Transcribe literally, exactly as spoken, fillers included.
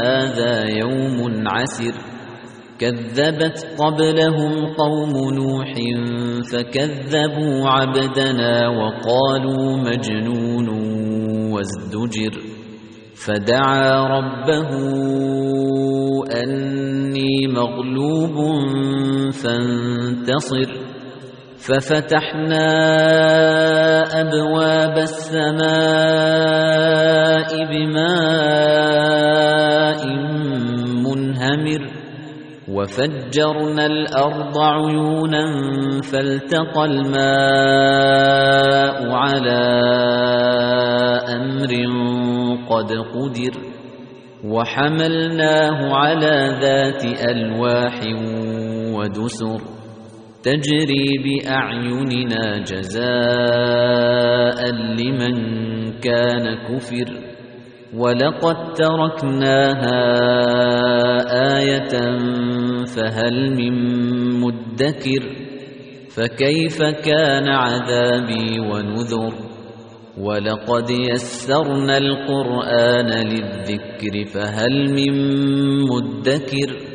هذا يوم عسر كذبت قبلهم قوم نوح فكذبوا عبدنا وقالوا مجنون وازدجر فدعا ربه أني مغلوب فانتصر ففتحنا أبواب السماء بماء منهمر وفجرنا الأرض عيونا فالتقى الماء على أمر قد قدر وحملناه على ذات ألواح ودسر تجري بأعيننا جزاء لمن كان كفر ولقد تركناها آية فهل من مدكر فكيف كان عذابي ونذر ولقد يسرنا القرآن للذكر فهل من مدكر